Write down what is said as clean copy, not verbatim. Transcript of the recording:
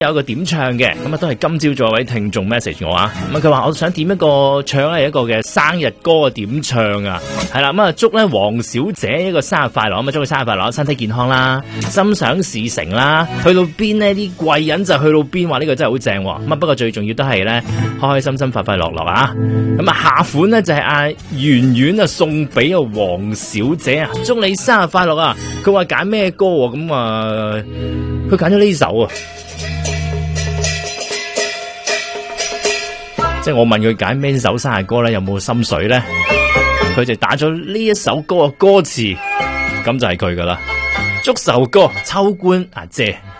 有一個點唱嘅，咁啊都係今朝早有位聽眾 message 我啊，咁啊佢話我想點一個唱咧一個嘅生日歌嘅點唱啊，係啦，咁啊祝咧黃小姐一個生日快樂，咁啊祝佢生日快樂，身體健康啦，心想事成啦，去到邊呢啲貴人就去到邊，話呢個真係好正，咁啊不過最重要都係咧開開心心快快樂樂啊，咁啊下款咧就係阿圓圓啊送俾阿黃小姐啊，祝你生日快樂啊，佢話揀咩歌喎，咁啊佢揀咗呢首啊。即係我問佢揀邊首生日歌咧，有冇心水咧？佢就打咗呢一首歌嘅歌詞，咁就係佢噶啦。祝壽歌秋官阿姐。